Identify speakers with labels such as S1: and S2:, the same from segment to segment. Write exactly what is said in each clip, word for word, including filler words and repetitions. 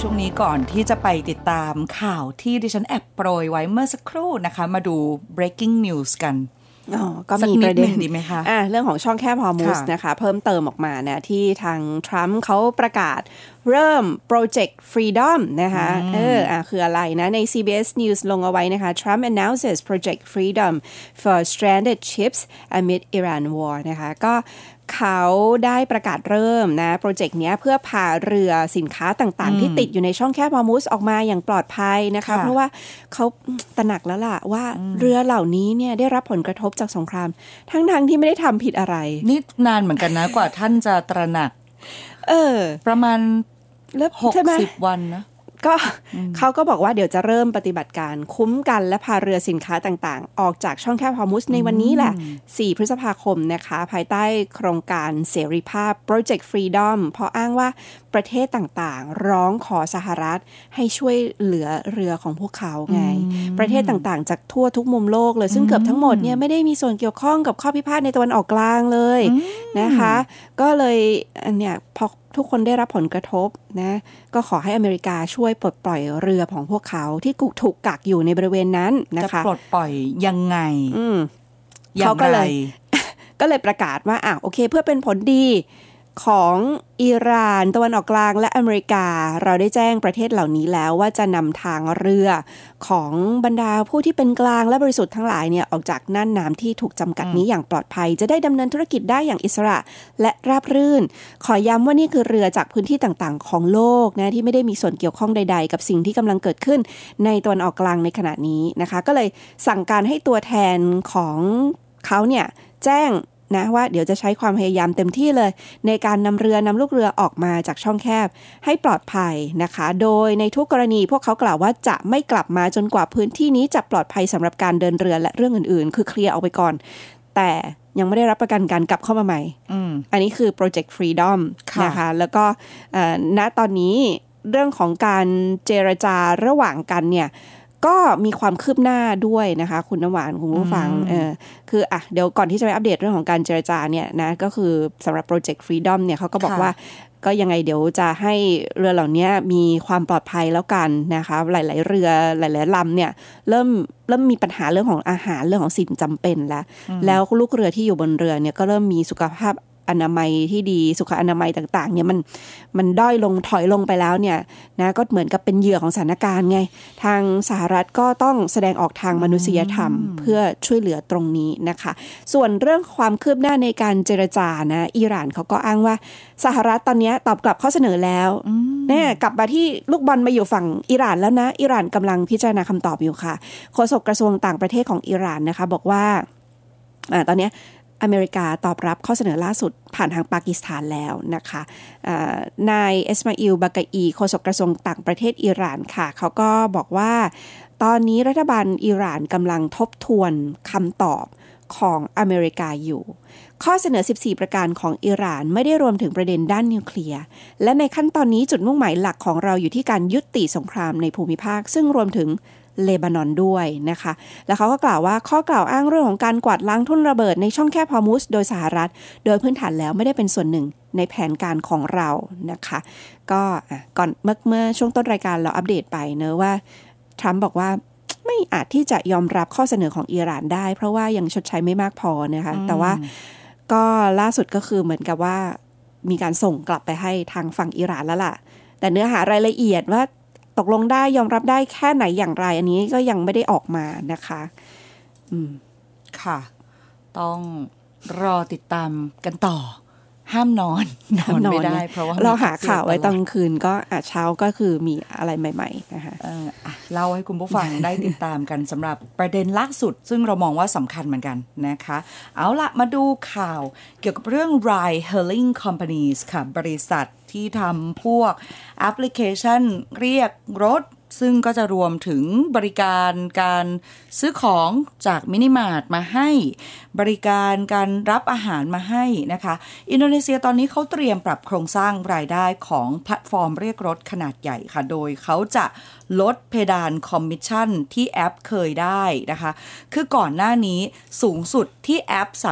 S1: ช่วงนี้ก่อนที่จะไปติดตามข่าวที่ดิฉันแอบโปรยไว้เมื่อสักครู่นะคะมาดู breaking news กัน
S2: อ๋อก็มีประเด็น
S1: ดีไหมคะ
S2: อ่ะเรื่องของช่องแคบฮอร์มุสนะคะเพิ่มเติมออกมานะที่ทางทรัมป์เขาประกาศเริ่ม Project Freedom นะคะเอออ่ะคืออะไรนะใน ซี บี เอส News ลงเอาไว้นะคะ Trump announces Project Freedom for stranded ships amid Iran war นะคะก็เขาได้ประกาศเริ่มนะโปรเจกต์นี้เพื่อพาเรือสินค้าต่างๆที่ติดอยู่ในช่องแคบฮอร์มุสออกมาอย่างปลอดภัยนะคะเพราะว่าเขาตระหนักแล้วล่ะว่าเรือเหล่านี้เนี่ยได้รับผลกระทบจากสงครามทั้งๆที่ไม่ได้ทำผิดอะไร
S1: นี่นานเหมือนกันนะกว่าท่านจะตระหนัก
S2: เออ
S1: ประมาณหกสิบวันนะ
S2: ก็เขาก็บอกว่าเดี๋ยวจะเริ่มปฏิบัติการคุ้มกันและพาเรือสินค้าต่างๆออกจากช่องแคบฮอร์มุสในวันนี้แหละสี่พฤษภาคมนะคะภายใต้โครงการเสรีภาพ Project Freedom เพราะอ้างว่าประเทศต่างๆร้องขอสหรัฐให้ช่วยเหลือเรือของพวกเขาไงประเทศต่างๆจากทั่วทุกมุมโลกเลยซึ่งเกือบทั้งหมดเนี่ยไม่ได้มีส่วนเกี่ยวข้องกับข้อพิพาทในตะวันออกกลางเลยนะคะก็เลยเนี่ยพอทุกคนได้รับผลกระทบนะก็ขอให้อเมริกาช่วยปลดปล่อยเรือของพวกเขาที่ถูกกักอยู่ในบริเวณนั้นนะคะ
S1: จะปลดปล่อยยังไง
S2: เขาก็เลยก็เลยประกาศว่าอ่ะโอเคเพื่อเป็นผลดีของอิหร่านตะวันออกกลางและอเมริกาเราได้แจ้งประเทศเหล่านี้แล้วว่าจะนำทางเรือของบรรดาผู้ที่เป็นกลางและบริสุทธิ์ทั้งหลายเนี่ยออกจากน่านน้ำที่ถูกจำกัดนี้อย่างปลอดภัยจะได้ดำเนินธุรกิจได้อย่างอิสระและราบรื่นขอย้ำว่านี่คือเรือจากพื้นที่ต่างๆของโลกนะที่ไม่ได้มีส่วนเกี่ยวข้องใดๆกับสิ่งที่กำลังเกิดขึ้นในตะวันออกกลางในขณะนี้นะคะก็เลยสั่งการให้ตัวแทนของเขาเนี่ยแจ้งนะว่าเดี๋ยวจะใช้ความพยายามเต็มที่เลยในการนำเรือนำลูกเรือออกมาจากช่องแคบให้ปลอดภัยนะคะโดยในทุกกรณีพวกเขากล่าวว่าจะไม่กลับมาจนกว่าพื้นที่นี้จะปลอดภัยสำหรับการเดินเรือและเรื่องอื่นๆคือเคลียร์ออกไปก่อนแต่ยังไม่ได้รับประกันการกลับเข้ามาใหม่ อ, อันนี้คือ Project Freedom นะคะแล้วก็ณตอนนี้เรื่องของการเจรจาระหว่างกันเนี่ยก็มีความคืบหน้าด้วยนะคะคุณน้ำหวานคุณผู้ฟังเออคืออ่ะเดี๋ยวก่อนที่จะไปอัปเดตเรื่องของการเจรจาเนี่ยนะก็คือสำหรับ Project Freedom เนี่ยเขาก็บอกว่าก็ยังไงเดี๋ยวจะให้เรือเหล่านี้มีความปลอดภัยแล้วกันนะคะหลายๆเรือหลายๆลำเนี่ยเริ่มเริ่มมีปัญหาเรื่องของอาหารเรื่องของสิ่งจำเป็นแล้วแล้วลูกเรือที่อยู่บนเรือเนี่ยก็เริ่มมีสุขภาพอนามัยที่ดีสุขอนามัยต่างๆเนี่ยมันมันด้อยลงถอยลงไปแล้วเนี่ยนะก็เหมือนกับเป็นเหยื่อของสถานการณ์ไงทางสหรัฐก็ต้องแสดงออกทางมนุษยธรรมเพื่อช่วยเหลือตรงนี้นะคะส่วนเรื่องความคืบหน้าในการเจรจานะอิหร่านเขาก็อ้างว่าสหรัฐตอนนี้ตอบกลับข้อเสนอแล้วเนี่ยกลับมาที่ลูกบอลมาอยู่ฝั่งอิหร่านแล้วนะอิหร่านกำลังพิจารณาคำตอบอยู่ค่ะโฆษกกระทรวงต่างประเทศของอิหร่านนะคะบอกว่าอ่าตอนนี้อเมริกาตอบรับข้อเสนอล่าสุดผ่านทางปากีสถานแล้วนะคะนายเอสมาอิลบากาอีโฆษกกระทรวงต่างประเทศอิหร่านค่ะเขาก็บอกว่าตอนนี้รัฐบาลอิหร่านกำลังทบทวนคำตอบของอเมริกาอยู่ข้อเสนอสิบสี่ประการของอิหร่านไม่ได้รวมถึงประเด็นด้านนิวเคลียร์และในขั้นตอนนี้จุดมุ่งหมายหลักของเราอยู่ที่การยุติสงครามในภูมิภาคซึ่งรวมถึงเลบานอนด้วยนะคะแล้วเขาก็กล่าวว่าข้อกล่าวอ้างเรื่องของการกวาดล้างทุ่นระเบิดในช่องแคบฮอร์มุสโดยสหรัฐโดยพื้นฐานแล้วไม่ได้เป็นส่วนหนึ่งในแผนการของเรานะคะก็ก่อนเมื่อเมื่อช่วงต้นรายการเราอัปเดตไปเนอะว่าทรัมป์บอกว่าไม่อาจที่จะยอมรับข้อเสนอของอิหร่านได้เพราะว่ายังชดใช้ไม่มากพอนะคะแต่ว่าก็ล่าสุดก็คือเหมือนกับว่ามีการส่งกลับไปให้ทางฝั่งอิหร่านแล้วล่ะแต่เนื้อหารายละเอียดว่าตกลงได้ยอมรับได้แค่ไหนอย่างไรอันนี้ก็ยังไม่ได้ออกมานะคะอืม
S1: ค่ะต้องรอติดตามกันต่อห้ามนอนนอนไม่ได้เพราะว่า
S2: เราหาข่าวไว้ตอนคืนก็อ่ะเช้าก็คือมีอะไรใหม่ๆนะคะ
S1: เอออ่ะเล่าให้คุณผู้ฟังได้ติดตามกันสำหรับประเด็นล่าสุดซึ่งเรามองว่าสำคัญเหมือนกันนะคะเอาละมาดูข่าวเกี่ยวกับเรื่อง Ride Hailing Companies ค่ะบริษัทที่ทำพวกแอปพลิเคชันเรียกรถซึ่งก็จะรวมถึงบริการการซื้อของจากมินิมาร์ทมาให้บริการการรับอาหารมาให้นะคะอินโดนีเซียตอนนี้เขาเตรียมปรับโครงสร้างรายได้ของแพลตฟอร์มเรียกรถขนาดใหญ่ค่ะโดยเขาจะลดเพดานคอมมิชชั่นที่แอปเคยได้นะคะคือก่อนหน้านี้สูงสุดที่แอปสามารถ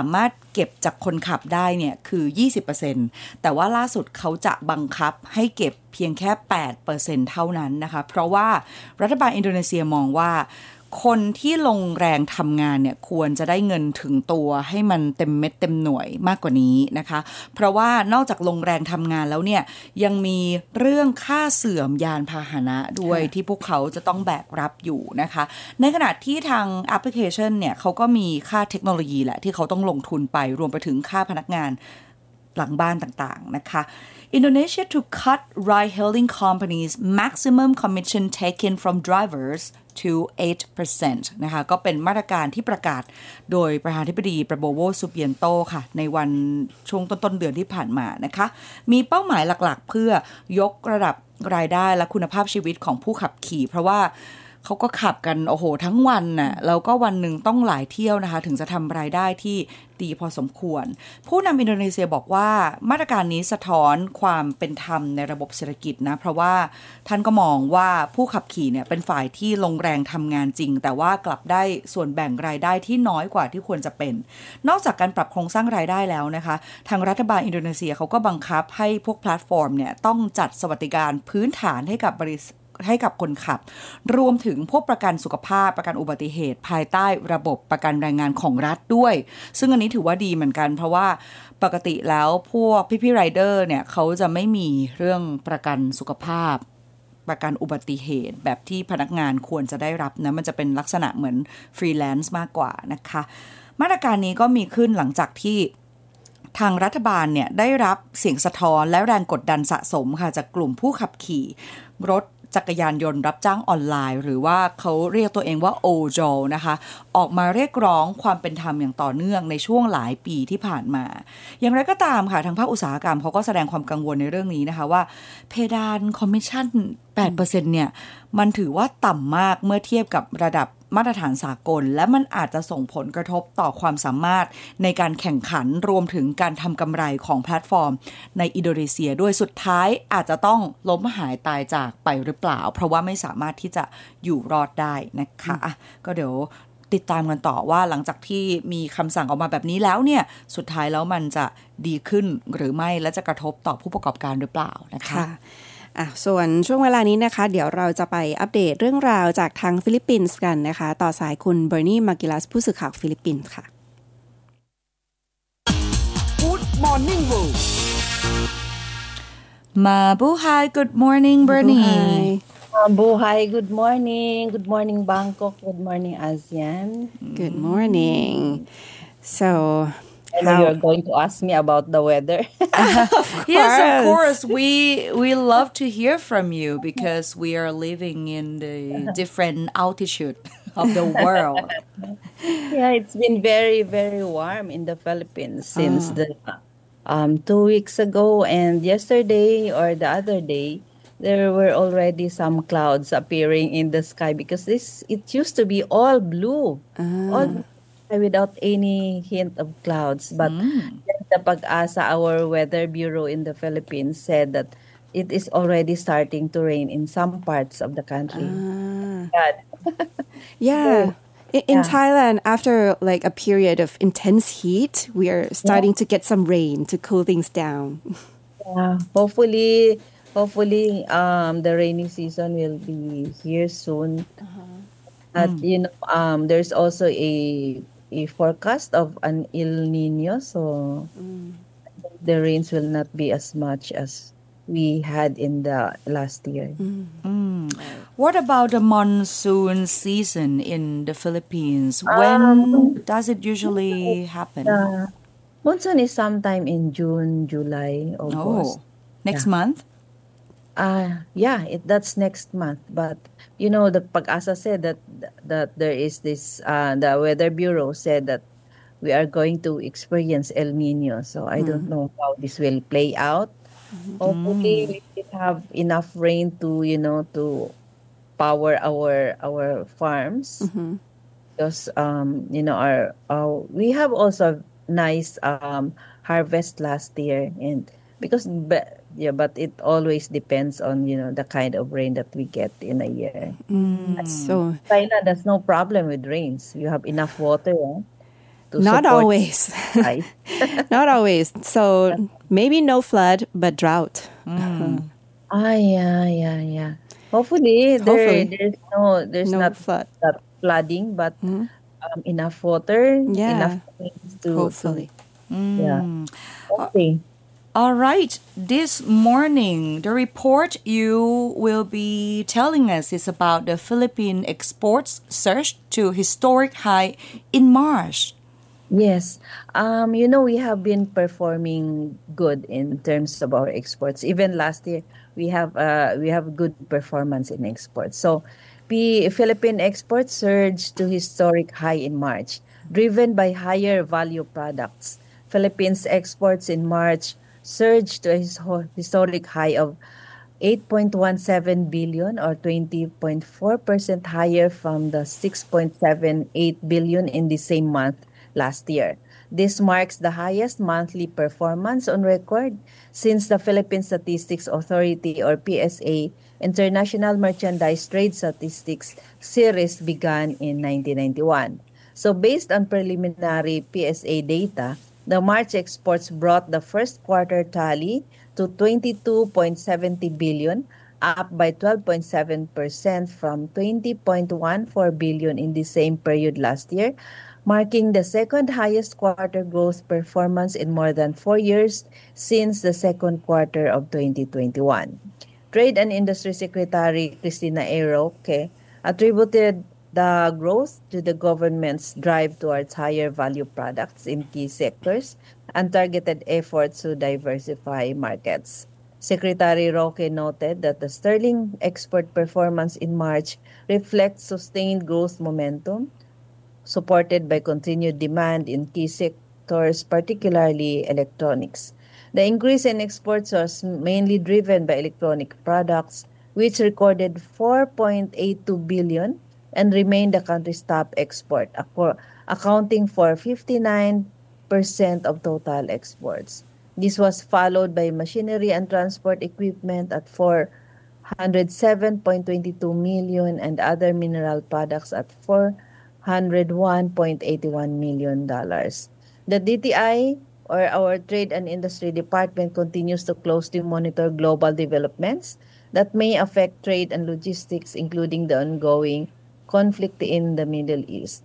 S1: เก็บจากคนขับได้เนี่ยคือ ยี่สิบเปอร์เซ็นต์ แต่ว่าล่าสุดเขาจะบังคับให้เก็บเพียงแค่ แปดเปอร์เซ็นต์ เท่านั้นนะคะเพราะว่ารัฐบาลอินโดนีเซียมองว่าคนที่ลงแรงทำงานเนี่ยควรจะได้เงินถึงตัวให้มันเต็มเม็ดเต็มหน่วยมากกว่านี้นะคะเพราะว่านอกจากลงแรงทำงานแล้วเนี่ยยังมีเรื่องค่าเสื่อมยานพาหนะด้วยที่พวกเขาจะต้องแบกรับอยู่นะคะในขณะที่ทางแอปพลิเคชันเนี่ยเขาก็มีค่าเทคโนโลยีแหละที่เขาต้องลงทุนไปรวมไปถึงค่าพนักงานหลังบ้านต่างๆนะคะ Indonesia to cut ride-hailing companies maximum commission taken from drivers to eight percent นะคะก็เป็นมาตรการที่ประกาศโดยประธานาธิบดีประโบโวซูเบียนโตค่ะในวันช่วงต้นๆเดือนที่ผ่านมานะคะมีเป้าหมายหลักๆเพื่อยกระดับรายได้และคุณภาพชีวิตของผู้ขับขี่เพราะว่าเขาก็ขับกันโอ้โหทั้งวันน่ะแล้วก็วันหนึ่งต้องหลายเที่ยวนะคะถึงจะทำรายได้ที่ดีพอสมควรผู้นำอินโดนีเซียบอกว่ามาตรการนี้สะท้อนความเป็นธรรมในระบบเศรษฐกิจนะเพราะว่าท่านก็มองว่าผู้ขับขี่เนี่ยเป็นฝ่ายที่ลงแรงทำงานจริงแต่ว่ากลับได้ส่วนแบ่งรายได้ที่น้อยกว่าที่ควรจะเป็นนอกจากการปรับโครงสร้างรายได้แล้วนะคะทางรัฐบาลอินโดนีเซียเขาก็บังคับให้พวกแพลตฟอร์มเนี่ยต้องจัดสวัสดิการพื้นฐานให้กับบริษัทให้กับคนขับรวมถึงพวกประกันสุขภาพประกันอุบัติเหตุภายใต้ระบบประกันแรงงานของรัฐด้วยซึ่งอันนี้ถือว่าดีเหมือนกันเพราะว่าปกติแล้วพวกพี่ๆไรเดอร์เนี่ยเขาจะไม่มีเรื่องประกันสุขภาพประกันอุบัติเหตุแบบที่พนักงานควรจะได้รับนะมันจะเป็นลักษณะเหมือนฟรีแลนซ์มากกว่านะคะมาตรการนี้ก็มีขึ้นหลังจากที่ทางรัฐบาลเนี่ยได้รับเสียงสะท้อนและแรงกดดันสะสมค่ะจากกลุ่มผู้ขับขี่รถจักรยานยนต์รับจ้างออนไลน์หรือว่าเขาเรียกตัวเองว่าโอโจนะคะออกมาเรียกร้องความเป็นธรรมอย่างต่อเนื่องในช่วงหลายปีที่ผ่านมาอย่างไรก็ตามค่ะทางภาคอุตสาหกรรมเขาก็แสดงความกังวลในเรื่องนี้นะคะว่าเพดานคอมมิชชั่น แปดเปอร์เซ็นต์ เนี่ยมันถือว่าต่ำมากเมื่อเทียบกับระดับมาตรฐานสากลและมันอาจจะส่งผลกระทบต่อความสามารถในการแข่งขันรวมถึงการทำกำไรของแพลตฟอร์มในอินโดนีเซียด้วยสุดท้ายอาจจะต้องล้มหายตายจากไปหรือเปล่าเพราะว่าไม่สามารถที่จะอยู่รอดได้นะคะอ่ะก็เดี๋ยวติดตามกันต่อว่าหลังจากที่มีคำสั่งออกมาแบบนี้แล้วเนี่ยสุดท้ายแล้วมันจะดีขึ้นหรือไม่และจะกระทบต่อผู้ประกอบการหรือเปล่านะคะ
S2: อ่ะส่วนช่วงเวลานี้นะคะเดี๋ยวเราจะไปอัปเดตเรื่องราวจากทางฟิลิปปินส์กันนะคะต่อสายคุณเบอร์นีมากิลัสผู้สื่อข่าวฟิลิปปินส์ค่ะ
S3: Good Morning World
S1: Mabuhay Good morning Bernie
S4: Mabuhay Good morning Good morning Bangkok Good morning ASEAN
S2: Good morning so
S4: I know you're going to ask me about the weather.
S1: Of yes, of course. We we love to hear from you because we are living in the different altitude of the world.
S4: Yeah, it's been very, very warm in the Philippines since oh. the um, two weeks ago and yesterday or the other day, there were already some clouds appearing in the sky because this it used to be all blue, ah. all without any hint of clouds. But mm. the Pag-asa, our weather bureau in the Philippines, said that it is already starting to rain in some parts of the country.
S2: Ah. yeah. In, in yeah. Thailand, after like a period of intense heat, we are starting yeah. to get some rain to cool things down.
S4: Yeah. Hopefully, hopefully, um, the rainy season will be here soon. Uh-huh. But, mm. you know, um, there's also a a forecast of an El Nino, so mm. the rains will not be as much as we had in the last year.
S1: Mm. Mm. What about the monsoon season in the Philippines? When um, does it usually happen?
S4: Uh, monsoon is sometime in June, July, August.
S1: Oh, next
S4: yeah.
S1: month?
S4: Uh, yeah, it, that's next month. But, you know, the Pag-asa said that that there is this, uh, the Weather Bureau said that we are going to experience El Nino. So I mm. don't know how this will play out. Mm-hmm. Hopefully we will have enough rain to, you know, to power our our farms. Mm-hmm. Because, um, you know, our, our we have also nice um, harvest last year. And because... Yeah, but it always depends on, you know, the kind of rain that we get in a year.
S2: Mm, so
S4: Thailand has no problem with rains. You have enough water. Eh? to
S2: Not
S4: support
S2: always.
S4: life.
S2: Not always. So maybe no flood, but drought.
S4: Ah, yeah, yeah, yeah. Hopefully, there
S2: Hopefully.
S4: there's no there's
S2: No
S4: not
S2: flood.
S4: that flooding, but um, enough water, enough
S2: Yeah.
S4: things to to
S2: Hopefully.
S4: yeah. Okay.
S1: All right. This morning, the report you will be telling us is about the Philippine exports surged to historic high in March.
S4: Yes. Um, you know, we have been performing good in terms of our exports. Even last year, we have uh we have good performance in exports. So, P- Philippine exports surged to historic high in March, driven by higher value products. Philippines exports in March surged to a his- historic high of eight point one seven billion or twenty point four percent higher from the six point seven eight billion in the same month last year. This marks the highest monthly performance on record since the Philippine Statistics Authority or P S A International Merchandise Trade Statistics series began in nineteen ninety-one. So based on preliminary P S A data, the March exports brought the first quarter tally to twenty-two point seven zero billion, up by twelve point seven percent from twenty point one four billion in the same period last year, marking the second highest quarter growth performance in more than four years since the second quarter of twenty twenty-one. Trade and Industry Secretary Cristina A. Roque attributed the growth to the government's drive towards higher value products in key sectors and targeted efforts to diversify markets. Secretary Roque noted that the sterling export performance in March reflects sustained growth momentum, supported by continued demand in key sectors, particularly electronics. The increase in exports was mainly driven by electronic products, which recorded four point eight two billion and remained the country's top export, acco- accounting for fifty-nine percent of total exports. This was followed by machinery and transport equipment at four hundred seven point two two million and other mineral products at four hundred one point eight one million dollars. The D T I, or our Trade and Industry Department, continues to closely monitor global developments that may affect trade and logistics, including the ongoing conflict in the Middle East.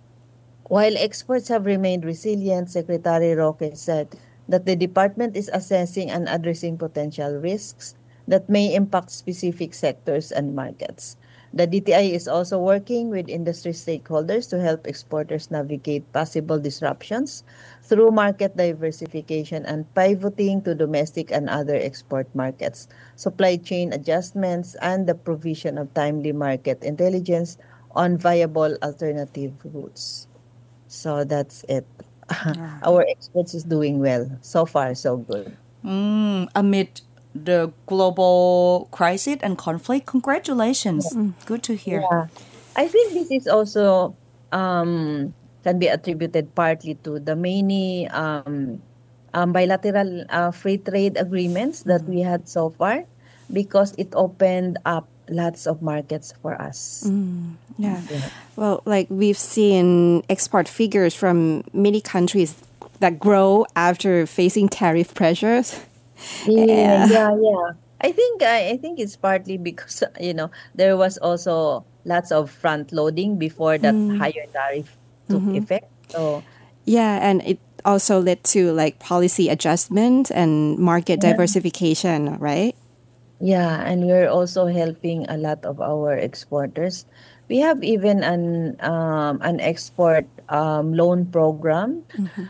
S4: While exports have remained resilient, Secretary Roque said that the department is assessing and addressing potential risks that may impact specific sectors and markets. The D T I is also working with industry stakeholders to help exporters navigate possible disruptions through market diversification and pivoting to domestic and other export markets, supply chain adjustments, and the provision of timely market intelligence on viable alternative routes. So that's it. Our exports is doing well. So far, so good.
S1: Mm, amid the global crisis and conflict, congratulations. Good to hear.
S4: Yeah. I think this is also um, can be attributed partly to the many um, um, bilateral uh, free trade agreements that we had so far, because it opened up lots of markets for us.
S2: Yeah.
S4: Yeah.
S2: Well, like we've seen export figures from many countries that grow after facing tariff pressures.
S4: Yeah, yeah, yeah. I think I, I think it's partly because you know there was also lots of front loading before that higher tariff took effect. So
S2: Yeah, and it also led to like policy adjustment and market
S4: yeah,
S2: diversification, right?
S4: yeah, and we're also helping a lot of our exporters. We have even an um an export um loan program.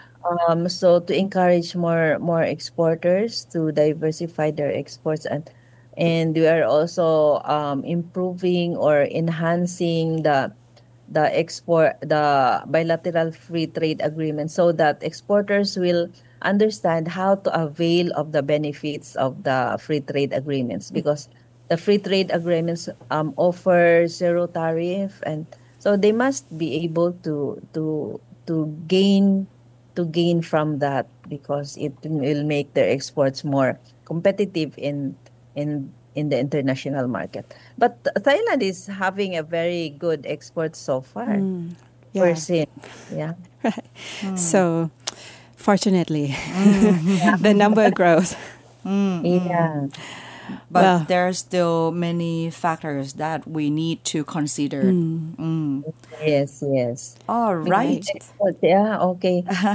S4: Um, so to encourage more more exporters to diversify their exports, and and we are also um, improving or enhancing the the export the bilateral free trade agreement so that exporters will understand how to avail of the benefits of the free trade agreements, because the free trade agreements um, offer zero tariff, and so they must be able to to to gain to gain from that, because it will make their exports more competitive in in in the international market. But Thailand is having a very good export so far.
S2: Yeah.
S4: percent. Yeah.
S2: Right. So fortunately, the number grows.
S4: Yeah.
S1: But
S2: Well.
S1: there are still many factors that we need to consider. Mm.
S4: Yes, yes.
S1: All right.
S4: But yeah, okay.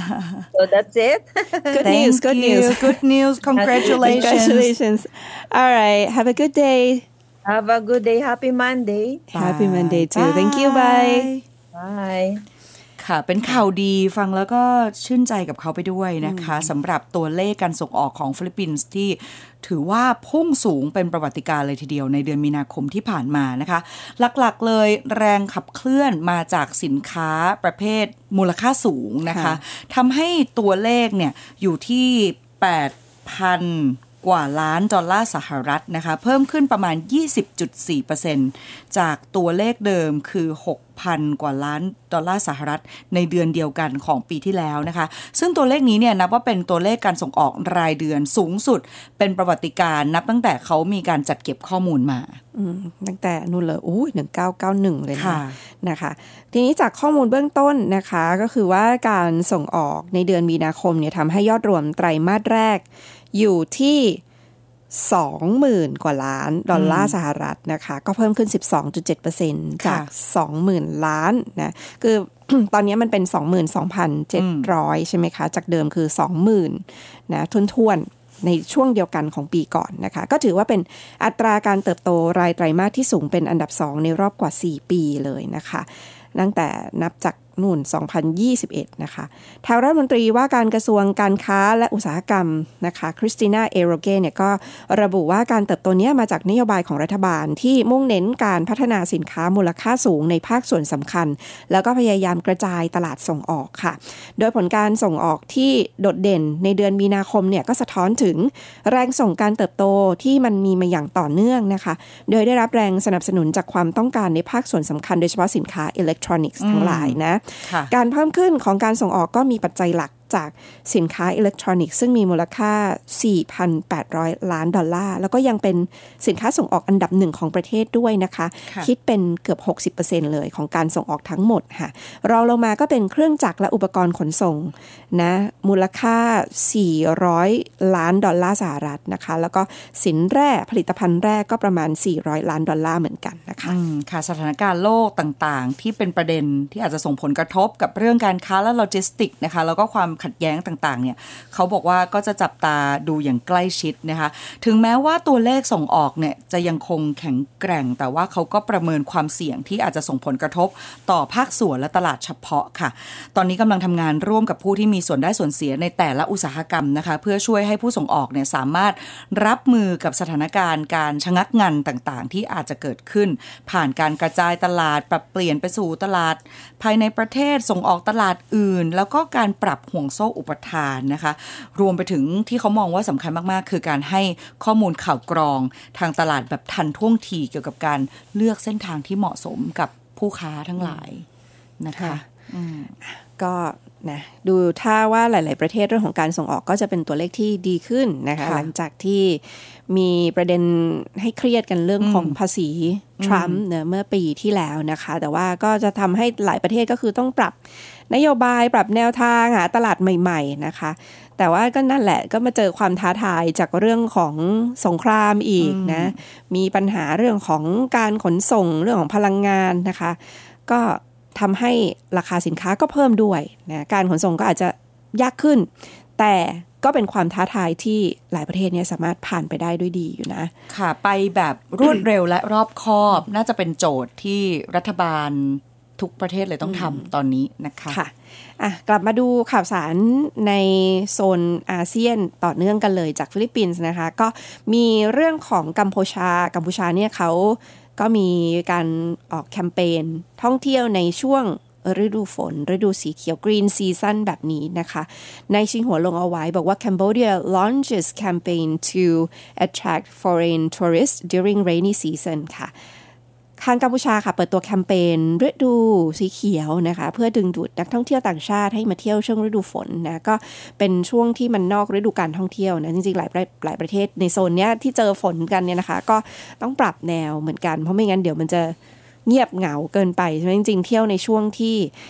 S4: So that's it.
S2: Good
S1: Thank
S2: news, good
S1: you.
S2: news.
S1: Good news. Congratulations.
S2: Congratulations. All right. Have a good day.
S4: Have a good day. Happy Monday.
S2: Happy Monday too.
S1: Bye.
S2: Thank you. Bye.
S4: Bye.
S1: ค่ะเป็นข่าวดีฟังแล้วก็ชื่นใจกับเขาไปด้วยนะคะสำหรับตัวเลขการส่งออกของฟิลิปปินส์ที่ถือว่าพุ่งสูงเป็นประวัติการณ์เลยทีเดียวในเดือนมีนาคมที่ผ่านมานะคะหลักๆเลยแรงขับเคลื่อนมาจากสินค้าประเภทมูลค่าสูงนะคะทำให้ตัวเลขเนี่ยอยู่ที่ แปดพัน กว่าล้านดอลลาร์สหรัฐนะคะเพิ่มขึ้นประมาณ ยี่สิบจุดสี่เปอร์เซ็นต์ จากตัวเลขเดิมคือ หกพัน กว่าล้านดอลลาร์สหรัฐในเดือนเดียวกันของปีที่แล้วนะคะซึ่งตัวเลขนี้เนี่ยนับว่าเป็นตัวเลขการส่งออกรายเดือนสูงสุดเป็นประวัติการณ์นับตั้งแต่เขามีการจัดเก็บข้อมูลมา
S2: ตั้งแต่นู่นเลยอู้หนึ่งพันเก้าร้อยเก้าสิบเอ็ดเลยนะนะคะทีนี้จากข้อมูลเบื้องต้นนะคะก็คือว่าการส่งออกในเดือนมีนาคมเนี่ยทำให้ยอดรวมไตรมาสแรกอยู่ที่ สองหมื่น กว่าล้านดอลลาร์สหรัฐนะคะก็เพิ่มขึ้น สิบสองจุดเจ็ดเปอร์เซ็นต์ จาก สองหมื่น ล้านนะคือ ตอนนี้มันเป็น สองหมื่นสองพันเจ็ดร้อย ใช่ไหมคะจากเดิมคือ สองหมื่น นะท้วนๆในช่วงเดียวกันของปีก่อนนะคะก็ถือว่าเป็นอัตราการเติบโตรายไตรมาสที่สูงเป็นอันดับสองในรอบกว่าสี่ปีเลยนะคะตั้งแต่นับจากนู่นสองพันยี่สิบเอ็ดนะคะทางรัฐมนตรีว่าการกระทรวงการค้าและอุตสาหกรรมนะคะคริสติน่าเอโรเกเนี่ยก็ระบุว่าการเติบโตนี้มาจากนโยบายของรัฐบาลที่มุ่งเน้นการพัฒนาสินค้ามูลค่าสูงในภาคส่วนสำคัญแล้วก็พยายามกระจายตลาดส่งออกค่ะโดยผลการส่งออกที่โดดเด่นในเดือนมีนาคมเนี่ยก็สะท้อนถึงแรงส่งการเติบโตที่มันมีมาอย่างต่อเนื่องนะคะโดยได้รับแรงสนับสนุนจากความต้องการในภาคส่วนสำคัญโดยเฉพาะสินค้าอิเล็กทรอนิกส์ทั้งหลายนะการเพิ่มขึ้นของการส่งออกก็มีปัจจัยหลักจากสินค้าอิเล็กทรอนิกส์ซึ่งมีมูลค่า สี่พันแปดร้อย ล้านดอลลาร์แล้วก็ยังเป็นสินค้าส่งออกอันดับหนึ่งของประเทศด้วยนะคะคิดเป็นเกือบ หกสิบเปอร์เซ็นต์ เลยของการส่งออกทั้งหมดค่ะรองลงมาก็เป็นเครื่องจักรและอุปกรณ์ขนส่งนะมูลค่าสี่ร้อยล้านดอลลาร์สหรัฐนะคะแล้วก็สินแร่ผลิตภัณฑ์แร่ก็ประมาณสี่ร้อยล้านดอลลาร์เหมือนกันนะคะ
S1: ค่ะสถานการณ์โลกต่างๆที่เป็นประเด็นที่อาจจะส่งผลกระทบกับเรื่องการค้าและโลจิสติกนะคะแล้วก็ความขัดแย้งต่างๆเนี่ยเขาบอกว่าก็จะจับตาดูอย่างใกล้ชิดนะคะถึงแม้ว่าตัวเลขส่งออกเนี่ยจะยังคงแข็งแกร่งแต่ว่าเขาก็ประเมินความเสี่ยงที่อาจจะส่งผลกระทบต่อภาคส่วนและตลาดเฉพาะค่ะตอนนี้กำลังทำงานร่วมกับผู้ที่มีส่วนได้ส่วนเสียในแต่ละอุตสาหกรรมนะคะเพื่อช่วยให้ผู้ส่งออกเนี่ยสามารถรับมือกับสถานการณ์การชะงักงันต่างๆที่อาจจะเกิดขึ้นผ่านการกระจายตลาดปรับเปลี่ยนไปสู่ตลาดภายในประเทศส่งออกตลาดอื่นแล้วก็การปรับห่วงโซ่อุปทานนะคะรวมไปถึงที่เขามองว่าสำคัญมากๆคือการให้ข้อมูลข่าวกรองทางตลาดแบบทันท่วงทีเกี่ยวกับการเลือกเส้นทางที่เหมาะสมกับผู้ค้าทั้งหลายนะคะ
S2: ก็นะดูถ้าว่าหลายๆประเทศเรื่องของการส่งออกก็จะเป็นตัวเลขที่ดีขึ้นนะคะหลังจากที่มีประเด็นให้เครียดกันเรื่องของภาษีทรัมป์เนี่ยเมื่อปีที่แล้วนะคะแต่ว่าก็จะทำให้หลายประเทศก็คือต้องปรับนโยบายปรับแนวทางหาตลาดใหม่ๆนะคะแต่ว่าก็นั่นแหละก็มาเจอความท้าทายจากเรื่องของสงครามอีกนะมีปัญหาเรื่องของการขนส่งเรื่องของพลังงานนะคะก็ทำให้ราคาสินค้าก็เพิ่มด้วยนะการขนส่งก็อาจจะยากขึ้นแต่ก็เป็นความท้าทายที่หลายประเทศเนี่ยสามารถผ่านไปได้ด้วยดีอยู่นะ
S1: ค่ะไปแบบรวดเร็วและรอบคอบน่าจะเป็นโจทย์ที่รัฐบาลทุกประเทศเลยต้องทำตอนนี้นะคะ
S2: ค่ะอ่ะกลับมาดูข่าวสารในโซนอาเซียนต่อเนื่องกันเลยจากฟิลิปปินส์นะคะก็มีเรื่องของกัมพูชากัมพูชาเนี่ยเขาก็มีการออกแคมเปญท่องเที่ยวในช่วงฤดูฝนฤดูสีเขียว Green Season แบบนี้นะคะในชิงหัวลงเอาไว้บอกว่า Cambodia launches campaign to attract foreign tourists during rainy season ค่ะทางกัมพูชาค่ะเปิดตัวแคมเปญฤดูสีเขียวนะคะเพื่อดึงดูดนักท่องเที่ยวต่างชาติให้มาเที่ยวช่วงฤดูฝนนะก็เป็นช่วงที่มันนอกฤดูการท่องเที่ยวนะจริงๆหลายหลายประเทศในโซนเนี้ยที่เจอฝนกันเนี่ยนะคะก็ต้องปรับแนวเหมือนกันเพราะไม่งั้นเดี๋ยวมันจะเงียบเหงาเกินไปใช่ไหมจริงๆเที่ยวในช่วงที่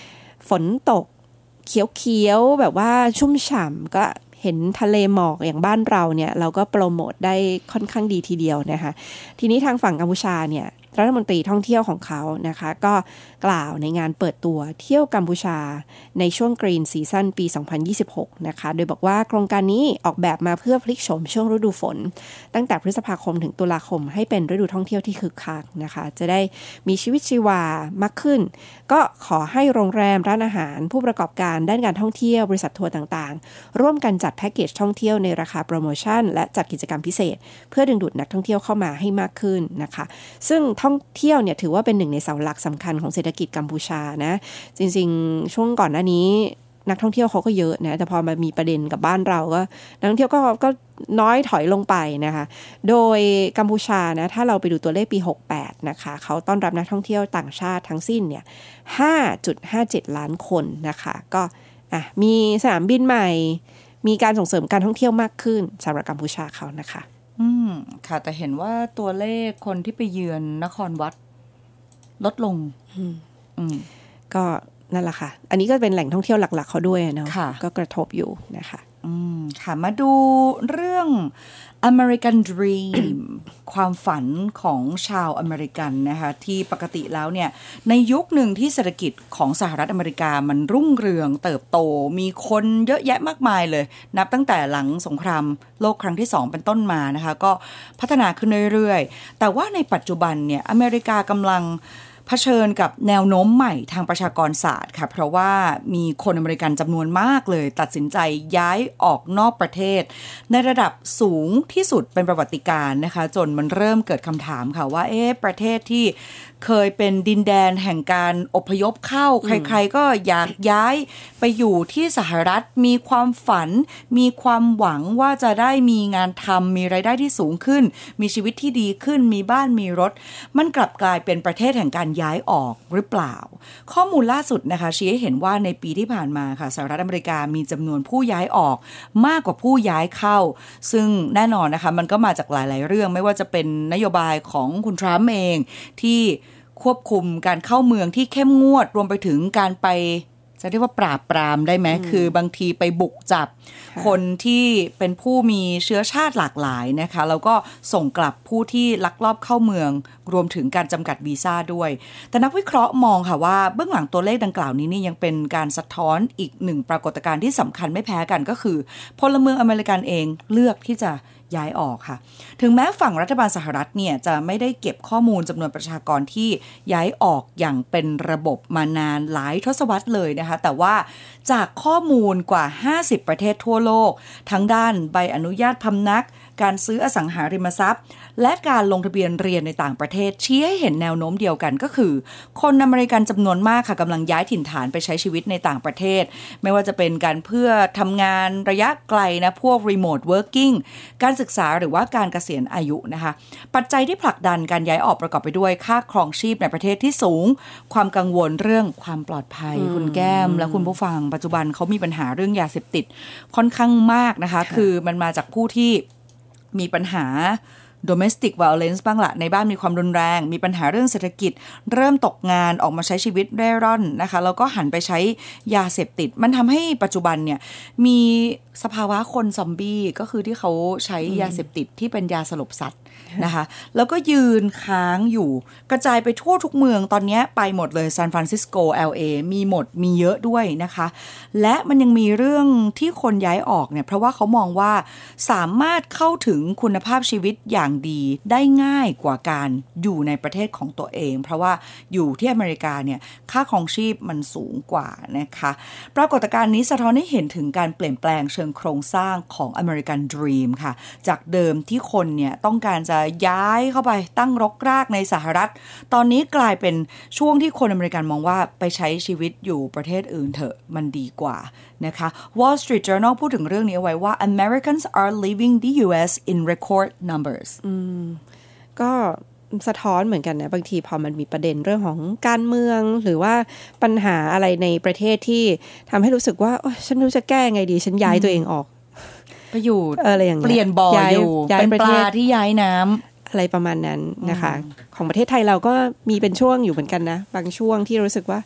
S2: ฝนตกเขียวๆแบบว่าชุ่มฉ่ำก็เห็นทะเลหมอกอย่างบ้านเราเนี่ยเราก็โปรโมทได้ค่อนข้างดีทีเดียวนะคะทีนี้ทางฝั่งกัมพูชาเนี่ยรัฐมนตรีท่องเที่ยวของเขานะคะก็กล่าวในงานเปิดตัวเที่ยวกัมพูชาในช่วงกรีนซีซั่นปีสองพันยี่สิบหกนะคะโดยบอกว่าโครงการนี้ออกแบบมาเพื่อพลิกโฉมช่วงฤดูฝนตั้งแต่พฤษภาคมถึงตุลาคมให้เป็นฤดูท่องเที่ยวที่คึกคักนะคะจะได้มีชีวิตชีวามากขึ้นก็ขอให้โรงแรมร้านอาหารผู้ประกอบการด้านการท่องเที่ยวบริษัททัวร์ต่างๆร่วมกันจัดแพ็กเกจท่องเที่ยวในราคาโปรโมชั่นและจัดกิจกรรมพิเศษเพื่อดึงดูดนักท่องเที่ยวเข้ามาให้มากขึ้นนะคะซึ่งท่องเที่ยวเนี่ยถือว่าเป็นหนึ่งในเสาหลักสำคัญของเศรษฐกิจกัมพูชานะจริงๆช่วงก่อนหน้านี้นักท่องเที่ยวเขาก็เยอะนะแต่พอมามีประเด็นกับบ้านเราก็นักท่องเที่ยวก็ก็น้อยถอยลงไปนะคะโดยกัมพูชานะถ้าเราไปดูตัวเลขปีหกสิบแปดนะคะเขาต้อนรับนักท่องเที่ยวต่างชาติทั้งสิ้นเนี่ย ห้าจุดห้าเจ็ด ล้านคนนะคะก็อ่ะมีสนามบินใหม่มีการส่งเสริมการท่องเที่ยวมากขึ้นสำหรับกัมพูชาเขานะคะ
S1: อืมค่ะแต่เห็นว่าตัวเลขคนที่ไปเยือนนครวัดลดลงอืมอืม
S2: ก็นั่นแหละค่ะอันนี้ก็เป็นแหล่งท่องเที่ยวหลักๆเขาด้วยเนาะก็กระทบอยู่นะคะ
S1: อืมค่ะมาดูเรื่อง American Dream ความฝันของชาวอเมริกันนะคะที่ปกติแล้วเนี่ยในยุคหนึ่งที่เศรษฐกิจของสหรัฐอเมริกามันรุ่งเรืองเติบโตมีคนเยอะแยะมากมายเลยนับตั้งแต่หลังสงครามโลกครั้งที่สองเป็นต้นมานะคะก็พัฒนาขึ้นเรื่อยๆแต่ว่าในปัจจุบันเนี่ยอเมริกากำลังเผชิญกับแนวโน้มใหม่ทางประชากรศาสตร์ค่ะเพราะว่ามีคนอเมริกันจำนวนมากเลยตัดสินใจย้ายออกนอกประเทศในระดับสูงที่สุดเป็นประวัติการณ์นะคะจนมันเริ่มเกิดคำถามค่ะว่าเอ๊ะประเทศที่เคยเป็นดินแดนแห่งการอพยพเข้าใครๆก็อยากย้ายไปอยู่ที่สหรัฐมีความฝันมีความหวังว่าจะได้มีงานทำมีรายได้ที่สูงขึ้นมีชีวิตที่ดีขึ้นมีบ้านมีรถมันกลับกลายเป็นประเทศแห่งการย้ายออกหรือเปล่าข้อมูลล่าสุดนะคะชี้ให้เห็นว่าในปีที่ผ่านมาค่ะสหรัฐอเมริกามีจำนวนผู้ย้ายออกมากกว่าผู้ย้ายเข้าซึ่งแน่นอนนะคะมันก็มาจากหลายๆเรื่องไม่ว่าจะเป็นนโยบายของคุณทรัมป์เองที่ควบคุมการเข้าเมืองที่เข้มงวดรวมไปถึงการไปจะเรียกว่าปราบปรามได้ไหมคือบางทีไปบุกจับคนที่เป็นผู้มีเชื้อชาติหลากหลายนะคะแล้วก็ส่งกลับผู้ที่ลักลอบเข้าเมืองรวมถึงการจำกัดวีซ่าด้วยแต่นักวิเคราะห์มองค่ะว่าเบื้องหลังตัวเลขดังกล่าวนี้นี่ยังเป็นการสะท้อนอีกหนึ่งปรากฏการณ์ที่สำคัญไม่แพ้กันก็คือพลเมืองอเมริกันเองเลือกที่จะย้ายออกค่ะถึงแม้ฝั่งรัฐบาลสหรัฐเนี่ยจะไม่ได้เก็บข้อมูลจำนวนประชากรที่ย้ายออกอย่างเป็นระบบมานานหลายทศวรรษเลยนะคะแต่ว่าจากข้อมูลกว่าห้าสิบประเทศทั่วโลกทั้งด้านใบอนุญาตพำนักการซื้ออสังหาริมทรัพย์และการลงทะเบียนเรียนในต่างประเทศชี้ให้เห็นแนวโน้มเดียวกันก็คือคนอเมริกันจำนวนมากค่ะกำลังย้ายถิ่นฐานไปใช้ชีวิตในต่างประเทศไม่ว่าจะเป็นการเพื่อทำงานระยะไกลนะพวก remote working การศึกษาหรือว่าการเกษียณอายุนะคะปัจจัยที่ผลักดันการย้ายออกประกอบไปด้วยค่าครองชีพในประเทศที่สูงความกังวลเรื่องความปลอดภัยคุณแก้มและคุณผู้ฟังปัจจุบันเขามีปัญหาเรื่องยาเสพติดค่อนข้างมากนะคะคือมันมาจากผู้ที่มีปัญหา domestic violence บ้างละในบ้านมีความรุนแรงมีปัญหาเรื่องเศรษฐกิจเริ่มตกงานออกมาใช้ชีวิตเร่ร่อนนะคะแล้วก็หันไปใช้ยาเสพติดมันทำให้ปัจจุบันเนี่ยมีสภาวะคนซอมบี้ก็คือที่เขาใช้ยาเสพติดที่เป็นยาสลบสัตว์นะคะแล้วก็ยืนค้างอยู่กระจายไปทั่วทุกเมืองตอนนี้ไปหมดเลยซานฟรานซิสโก แอล เอ มีหมดมีเยอะด้วยนะคะและมันยังมีเรื่องที่คนย้ายออกเนี่ยเพราะว่าเขามองว่าสามารถเข้าถึงคุณภาพชีวิตอย่างดีได้ง่ายกว่าการอยู่ในประเทศของตัวเองเพราะว่าอยู่ที่อเมริกาเนี่ยค่าครองชีพมันสูงกว่านะคะปรากฏการณ์นี้สะท้อนให้เห็นถึงการเปลี่ยนแปลงเชิงโครงสร้างของ American Dream ค่ะจากเดิมที่คนเนี่ยต้องการจะย้ายเข้าไปตั้งรกรากในสหรัฐตอนนี้กลายเป็นช่วงที่คนอเมริกันมองว่าไปใช้ชีวิตอยู่ประเทศอื่นเถอะมันดีกว่านะคะ Wall Street Journal พูดถึงเรื่องนี้เอาไว้ว่า Americans are leaving the ยู เอส in record numbers
S2: อืมก็สะท้อนเหมือนกันนะบางทีพอมันมีประเด็นเรื่องของการเมืองหรือว่าปัญหาอะไรในประเทศที่ทำให้รู้สึกว่าฉันไม่รู้จะแก้ไงดีฉันย้ายตัวเองออก
S1: ไปอยู่
S2: อะไรอย่างเงี้ย
S1: เปลี่ยนบ่ออยู่เป็นปลาที่ย้ายน้ำ
S2: อะไรประมาณนั้นนะคะของประเทศไทยเราก็มีเป็นช่วงอยู่เหมือนกันนะบางช่วงที่รู้สึกว่า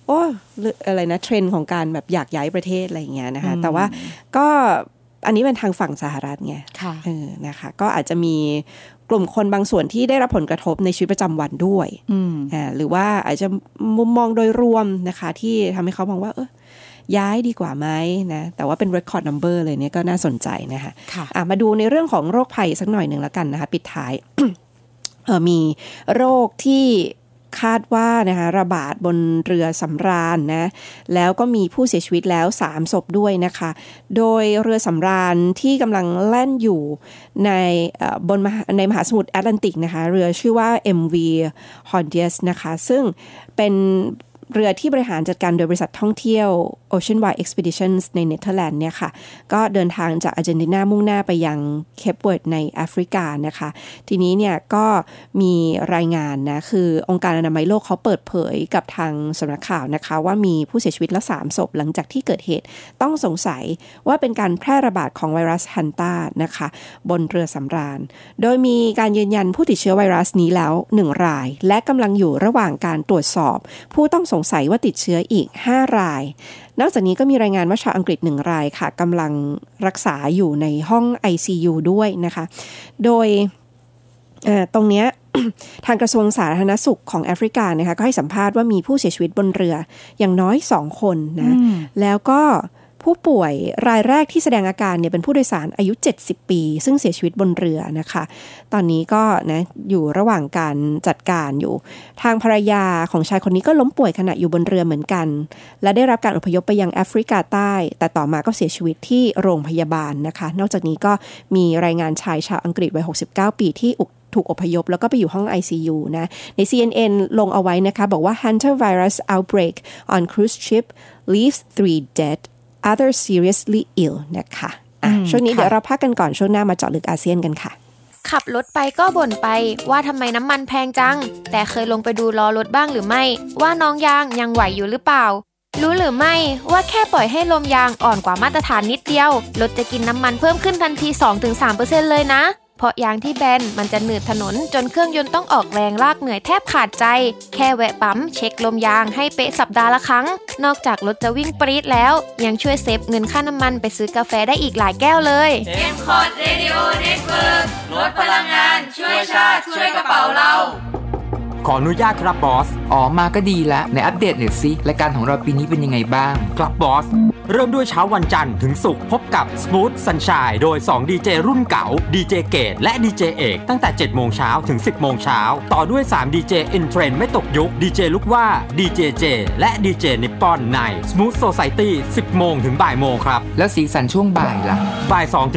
S2: โอ้อะไรนะเทรนด์ของการแบบอยากย้ายประเทศอะไรอย่างเงี้ยนะคะแต่ว่าก็อันนี้เป็นทางฝั่งสหรัฐไงเออนะคะก็อาจจะมีกลุ่มคนบางส่วนที่ได้รับผลกระทบในชีวิตประจำวันด้วยอ่าหรือว่าอาจจะมุมมองโดยรวมนะคะที่ทำให้เขามองว่าเออย้ายดีกว่าไหมนะแต่ว่าเป็น record number เลยเนี่ยก็น่าสนใจนะคะอ่ะมาดูในเรื่องของโรคภัยสักหน่อยหนึ่งแล้วกันนะคะปิดท้าย เออมีโรคที่คาดว่านะคะระบาดบนเรือสำราญนะแล้วก็มีผู้เสียชีวิตแล้วสามศพด้วยนะคะโดยเรือสำราญที่กำลังแล่นอยู่ในบนในมหาสมุทรแอตแลนติกนะคะเรือชื่อว่า เอ็ม วี Hondius นะคะซึ่งเป็นเรือที่บริหารจัดการโดยบริษัทท่องเที่ยว Oceanwide Expeditions ในเนเธอร์แลนด์เนี่ยค่ะก็เดินทางจากอาร์เจนตินามุ่งหน้าไปยังเคปเวิร์ดในแอฟริกานะคะทีนี้เนี่ยก็มีรายงานนะคือองค์การอนามัยโลกเขาเปิดเผยกับทางสำนักข่าวนะคะว่ามีผู้เสียชีวิตละสามศพหลังจากที่เกิดเหตุต้องสงสัยว่าเป็นการแพร่ระบาดของไวรัสฮันตานะคะบนเรือสำราญโดยมีการยืนยันผู้ติดเชื้อไวรัสนี้แล้วหนึ่งรายและกำลังอยู่ระหว่างการตรวจสอบผู้ต้องสงสัยว่าติดเชื้ออีกห้ารายนอกจากนี้ก็มีรายงานว่าชาวอังกฤษหนึ่งรายค่ะกำลังรักษาอยู่ในห้อง ไอ ซี ยู ด้วยนะคะโดยตรงเนี้ย ทางกระทรวงสาธารณสุขของแอฟริกานะคะก็ให้สัมภาษณ์ว่ามีผู้เสียชีวิตบนเรืออย่างน้อยสองคนนะแล้วก็ผู้ป่วยรายแรกที่แสดงอาการเนี่ยเป็นผู้โดยสารอายุเจ็ดสิบปีซึ่งเสียชีวิตบนเรือนะคะตอนนี้ก็นะอยู่ระหว่างการจัดการอยู่ทางภรรยาของชายคนนี้ก็ล้มป่วยขณะอยู่บนเรือเหมือนกันและได้รับการอพยพไปยังแอฟริกาใต้แต่ต่อมาก็เสียชีวิตที่โรงพยาบาลนะคะนอกจากนี้ก็มีรายงานชายชาวอังกฤษวัยหกสิบเก้าปีที่ถูกอพยพแล้วก็ไปอยู่ห้อง ไอ ซี ยู นะใน ซี เอ็น เอ็น ลงเอาไว้นะคะบอกว่า Hunter virus outbreak on cruise ship leaves three dead other seriously ill นะคะอ่ะช่วงนี้เดี๋ยวเราพักกันก่อนช่วงหน้ามาเจาะลึกอาเซียนกันค่ะ
S5: ขับรถไปก็บ่นไปว่าทำไมน้ำมันแพงจังแต่เคยลงไปดูล้อรถบ้างหรือไม่ว่าน้องยางยังไหวอยู่หรือเปล่ารู้หรือไม่ว่าแค่ปล่อยให้ลมยางอ่อนกว่ามาตรฐานนิดเดียวรถจะกินน้ำมันเพิ่มขึ้นทันที สองถึงสามเปอร์เซ็นต์ เลยนะเพราะยางที่แบนมันจะหนืดถนนจนเครื่องยนต์ต้องออกแรงลากเหนื่อยแทบขาดใจแค่แวะปั๊มเช็คลมยางให้เป๊ะสัปดาห์ละครั้งนอกจากรถจะวิ่งปรี๊ดแล้วยังช่วยเซฟเงินค่าน้ำมันไปซื้อกาแฟได้อีกหลายแก้วเลยเอ็ม คอร์ด Radio Network ลดพลังงานช่วยชาติช่วยกระเป๋าเรา
S3: ขออนุญาตครับบอส
S6: อ๋อมาก็ดีละในอัปเดตหน่อยสิรายการของเราปีนี้เป็นยังไงบ้าง
S3: ครับบอสเริ่มด้วยเช้าวันจันทร์ถึงศุกร์พบกับ Smooth Sunshine โดยสองดีเจรุ่นเก่าดีเจเกตและดีเจเอกตั้งแต่ เจ็ดโมง เช้าถึง สิบโมง เช้าต่อด้วยสามดีเจ In Trend ไม่ตกยุคดีเจลูกว่าดีเจเจและดีเจนิปปอนใน Smooth Society สิบโมงถึงบ่ายโมงครับ
S6: แล้วสีสันช่วงบ่ายล่ะ
S3: บ่ายสอง